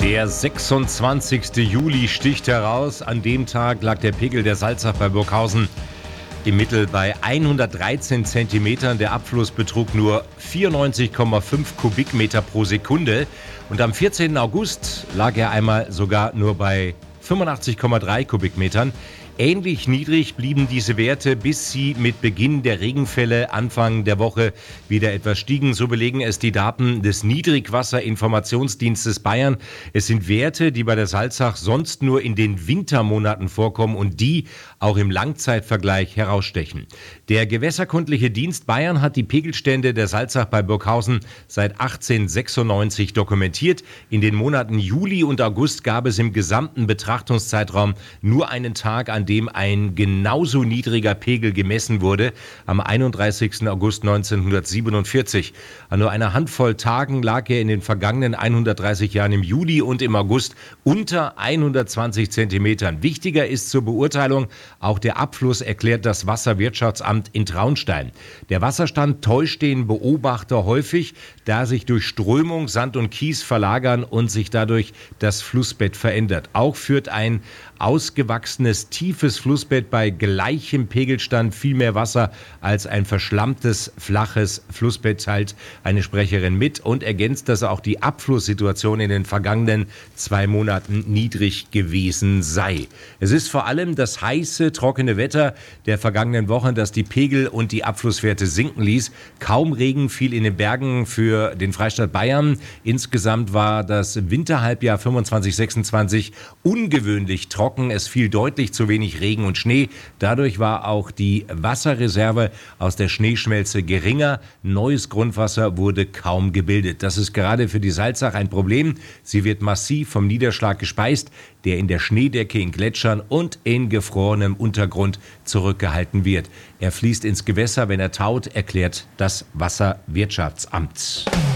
Der 26. Juli sticht heraus. An dem Tag lag der Pegel der Salzach bei Burghausen im Mittel bei 113 Zentimetern. Der Abfluss betrug nur 94,5 Kubikmeter pro Sekunde. Und am 14. August lag er einmal sogar nur bei 85,3 Kubikmetern. Ähnlich niedrig blieben diese Werte, bis sie mit Beginn der Regenfälle Anfang der Woche wieder etwas stiegen. So belegen es die Daten des Niedrigwasserinformationsdienstes Bayern. Es sind Werte, die bei der Salzach sonst nur in den Wintermonaten vorkommen und die auch im Langzeitvergleich herausstechen. Der Gewässerkundliche Dienst Bayern hat die Pegelstände der Salzach bei Burghausen seit 1896 dokumentiert. In den Monaten Juli und August gab es im gesamten Betrachtungszeitraum nur einen Tag, an dem ein genauso niedriger Pegel gemessen wurde, am 31. August 1947. An nur einer Handvoll Tagen lag er in den vergangenen 130 Jahren im Juli und im August unter 120 Zentimetern. Wichtiger ist zur Beurteilung auch der Abfluss, erklärt das Wasserwirtschaftsamt in Traunstein. Der Wasserstand täuscht den Beobachter häufig, da sich durch Strömung Sand und Kies verlagern und sich dadurch das Flussbett verändert. Auch führt ein ausgewachsenes, tiefes Flussbett bei gleichem Pegelstand viel mehr Wasser als ein verschlammtes, flaches Flussbett, teilt eine Sprecherin mit und ergänzt, dass auch die Abflusssituation in den vergangenen 2 Monaten niedrig gewesen sei. Es ist vor allem das heiße, trockene Wetter der vergangenen Wochen, das die Pegel und die Abflusswerte sinken ließ. Kaum Regen fiel in den Bergen für den Freistaat Bayern. Insgesamt war das Winterhalbjahr 25/26 ungewöhnlich trocken. Es fiel deutlich zu wenig Regen und Schnee. Dadurch war auch die Wasserreserve aus der Schneeschmelze geringer. Neues Grundwasser wurde kaum gebildet. Das ist gerade für die Salzach ein Problem. Sie wird massiv vom Niederschlag gespeist, der in der Schneedecke, in Gletschern und in gefrorenem Untergrund zurückgehalten wird. Er fließt ins Gewässer, wenn er taut, erklärt das Wasserwirtschaftsamt.